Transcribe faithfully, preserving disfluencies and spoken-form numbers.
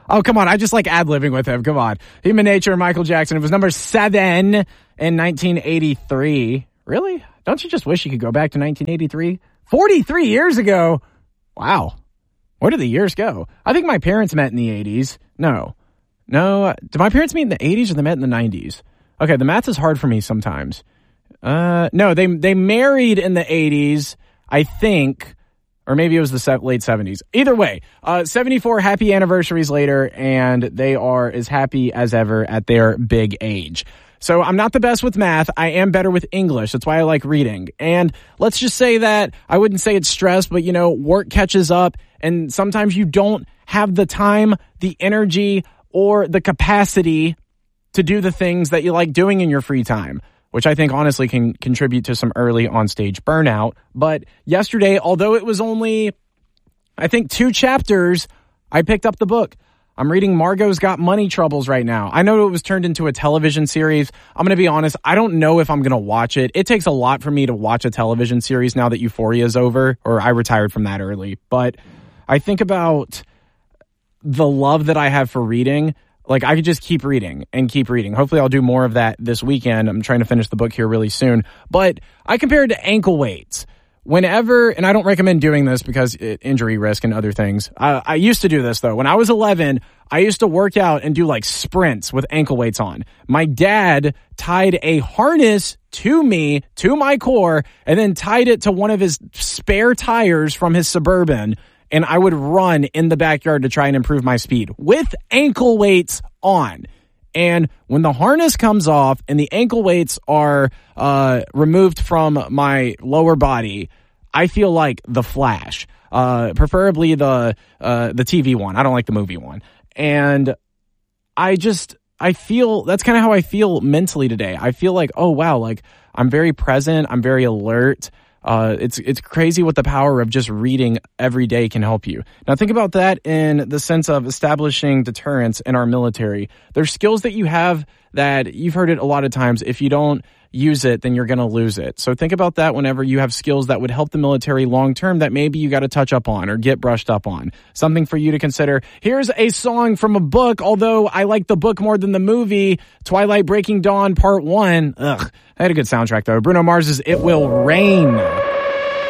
Oh, come on. I just like ad-libbing with him. Come on. Human Nature, Michael Jackson. It was number seven in nineteen eighty-three. Really? Don't you just wish you could go back to nineteen eighty-three? forty-three years ago. Wow. Where did the years go? I think my parents met in the eighties. No. No. Did my parents meet in the eighties or they met in the nineties? Okay, the math is hard for me sometimes. Uh, no, they they married in the eighties, I think, or maybe it was the late seventies. Either way, uh, seventy-four happy anniversaries later, and they are as happy as ever at their big age. So I'm not the best with math. I am better with English. That's why I like reading. And let's just say that I wouldn't say it's stress, but, you know, work catches up, and sometimes you don't have the time, the energy, or the capacity to do the things that you like doing in your free time, which I think honestly can contribute to some early on-stage burnout. But yesterday, although it was only, I think, two chapters, I picked up the book. I'm reading Margot's Got Money Troubles right now. I know it was turned into a television series. I'm going to be honest, I don't know if I'm going to watch it. It takes a lot for me to watch a television series now that Euphoria is over, or I retired from that early. But I think about the love that I have for reading. Like, I could just keep reading and keep reading. Hopefully I'll do more of that this weekend. I'm trying to finish the book here really soon. But I compare it to ankle weights. Whenever, and I don't recommend doing this because it, injury risk and other things. I, I used to do this, though. When I was eleven, I used to work out and do, like, sprints with ankle weights on. My dad tied a harness to me, to my core, and then tied it to one of his spare tires from his Suburban, and I would run in the backyard to try and improve my speed with ankle weights on. And when the harness comes off and the ankle weights are uh, removed from my lower body, I feel like the Flash, uh, preferably the uh, the T V one. I don't like the movie one. And I just, I feel, that's kind of how I feel mentally today. I feel like, oh, wow, like I'm very present. I'm very alert. Uh, it's it's crazy what the power of just reading every day can help you. Now, think about that in the sense of establishing deterrence in our military. There's skills that you have that you've heard it a lot of times. If you don't use it, then you're going to lose it. So think about that whenever you have skills that would help the military long term that maybe you got to touch up on or get brushed up on. Something for you to consider. Here's a song from a book, although I like the book more than the movie, Twilight Breaking Dawn Part one. Ugh, I had a good soundtrack, though. Bruno Mars's It Will Rain.